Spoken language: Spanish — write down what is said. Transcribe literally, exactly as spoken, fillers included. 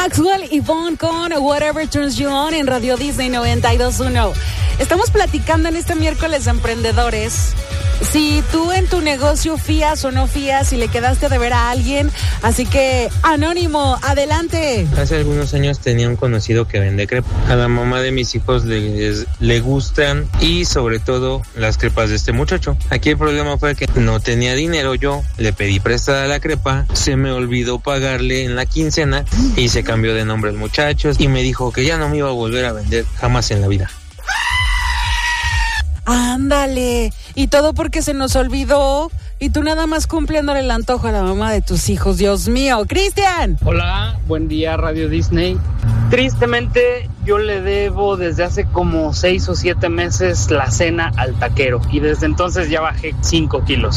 Maxwell y Von con Whatever Turns You On en Radio Disney noventa y dos punto uno. Estamos platicando en este miércoles de emprendedores. Si tú en tu negocio fías o no fías, si le quedaste de ver a alguien. Así que, Anónimo, adelante. Hace algunos años tenía un conocido que vende crepas. A la mamá de mis hijos les, le gustan y sobre todo las crepas de este muchacho. Aquí el problema fue que no tenía dinero yo, le pedí prestada la crepa, se me olvidó pagarle en la quincena y se cambió de nombre el muchacho y me dijo que ya no me iba a volver a vender jamás en la vida. Ándale, y todo porque se nos olvidó y tú nada más cumpliéndole el antojo a la mamá de tus hijos. Dios mío. Cristian. Hola, buen día Radio Disney. Tristemente yo le debo desde hace como seis o siete meses la cena al taquero y desde entonces ya bajé cinco kilos.